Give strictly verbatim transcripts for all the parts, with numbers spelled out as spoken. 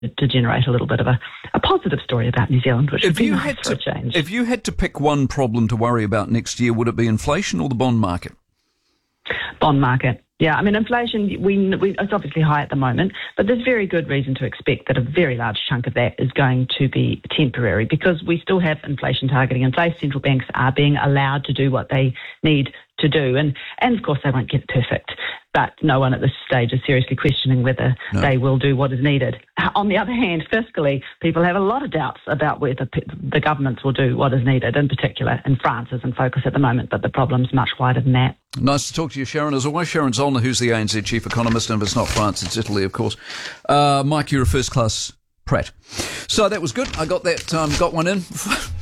to generate a little bit of a, a positive story about New Zealand, which would If be you nice had for to, a change. if you had to pick one problem to worry about next year, would it be inflation or the bond market? Bond market. Yeah, I mean, inflation, we, we, it's obviously high at the moment, but there's very good reason to expect that a very large chunk of that is going to be temporary because we still have inflation targeting in place. Central banks are being allowed to do what they need to do. And, and of course, they won't get it perfect. But no one at this stage is seriously questioning whether no. they will do what is needed. On the other hand, fiscally, people have a lot of doubts about whether the governments will do what is needed, in particular in France is in focus at the moment, but the problem's much wider than that. Nice to talk to you, Sharon. As always, Sharon Zollner, who's the A N Z chief economist, and if it's not France, it's Italy, of course. Uh, Mike, you're a first-class Pratt. So that was good. I got that, um, got one in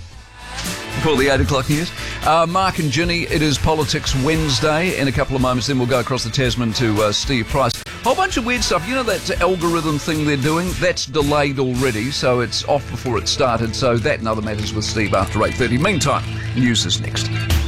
for the eight o'clock news. Uh, Mark and Ginny, it is Politics Wednesday. In a couple of moments, then we'll go across the Tasman to uh, Steve Price. Whole bunch of weird stuff. You know that algorithm thing they're doing? That's delayed already, so it's off before it started. So that and other matters with Steve after eight thirty. Meantime, news is next.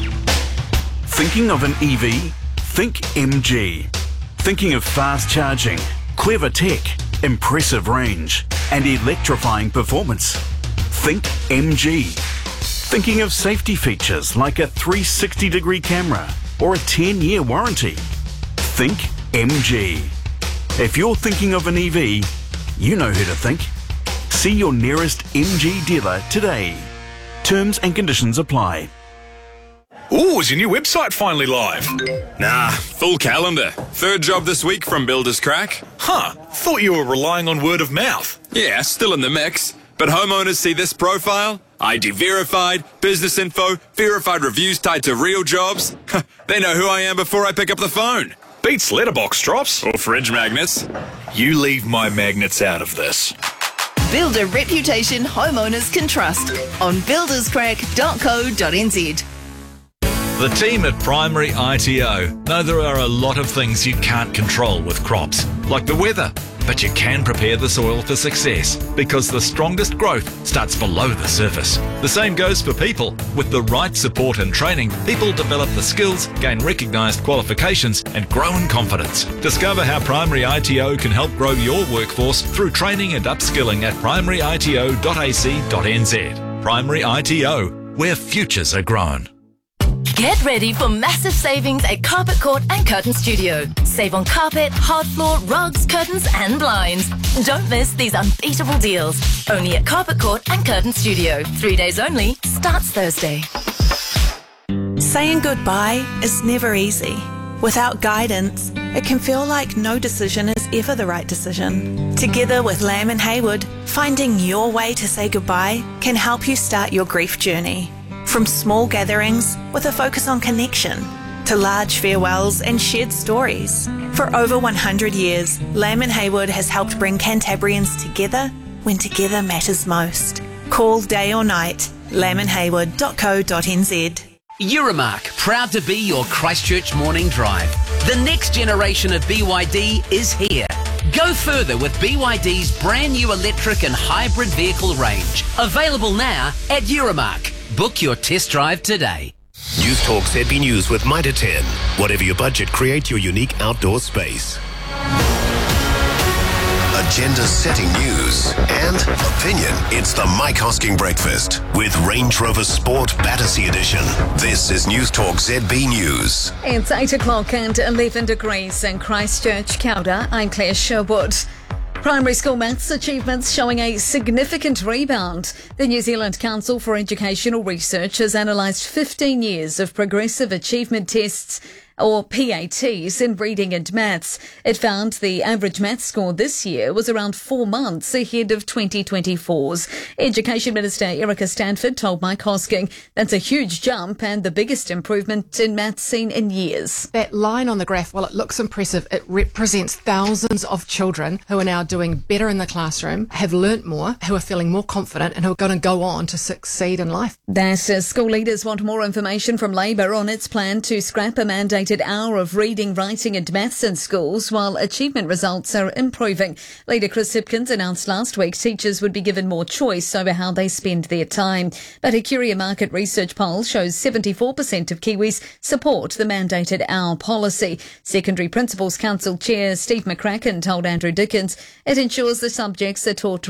Thinking of an E V? Think M G. Thinking of fast charging, clever tech, impressive range, and electrifying performance? Think M G. Thinking of safety features like a three sixty degree camera or a ten year warranty? Think M G. If you're thinking of an E V, you know who to think. See your nearest M G dealer today. Terms and conditions apply. Ooh, is your new website finally live? Nah, full calendar. Third job this week from Builders Crack. Huh, thought you were relying on word of mouth. Yeah, still in the mix. But homeowners see this profile, I D verified, business info, verified reviews tied to real jobs. They know who I am before I pick up the phone. Beats letterbox drops. Or fridge magnets. You leave my magnets out of this. Build a reputation homeowners can trust on builders crack dot co dot n z. The team at Primary I T O know there are a lot of things you can't control with crops, like the weather, but you can prepare the soil for success because the strongest growth starts below the surface. The same goes for people. With the right support and training, people develop the skills, gain recognised qualifications and grow in confidence. Discover how Primary I T O can help grow your workforce through training and upskilling at primary I T O dot a c dot n z. Primary I T O, where futures are grown. Get ready for massive savings at Carpet Court and Curtain Studio. Save on carpet, hard floor, rugs, curtains and blinds. Don't miss these unbeatable deals. Only at Carpet Court and Curtain Studio. Three days only. Starts Thursday. Saying goodbye is never easy. Without guidance, it can feel like no decision is ever the right decision. Together with Lamb and Haywood, finding your way to say goodbye can help you start your grief journey. From small gatherings with a focus on connection to large farewells and shared stories. For over one hundred years, Lamb and Haywood has helped bring Cantabrians together when together matters most. Call day or night, lamb and haywood dot co dot n z. Euromark, proud to be your Christchurch morning drive. The next generation of B Y D is here. Go further with B Y D's brand new electric and hybrid vehicle range. Available now at Euromark. Book your test drive today. News Talk Z B News with Mitre ten. Whatever your budget, create your unique outdoor space. Agenda-setting news and opinion. It's the Mike Hosking Breakfast with Range Rover Sport Battersea Edition. This is News Talk Z B News. It's eight o'clock and eleven degrees in Christchurch, Cowder. I'm Claire Sherwood. Primary school maths achievements showing a significant rebound. The New Zealand Council for Educational Research has analysed fifteen years of progressive achievement tests, or P A Ts, in reading and maths. It found the average maths score this year was around four months ahead of twenty twenty-four's. Education Minister Erica Stanford told Mike Hosking that's a huge jump and the biggest improvement in maths seen in years. That line on the graph, while it looks impressive, it represents thousands of children who are now doing better in the classroom, have learnt more, who are feeling more confident and who are going to go on to succeed in life. That uh, school leaders want more information from Labour on its plan to scrap a mandated mandated hour of reading, writing and maths in schools, while achievement results are improving. Leader Chris Hipkins announced last week teachers would be given more choice over how they spend their time. But a Curia Market research poll shows seventy-four percent of Kiwis support the mandated hour policy. Secondary Principals Council Chair Steve McCracken told Andrew Dickens it ensures the subjects are taught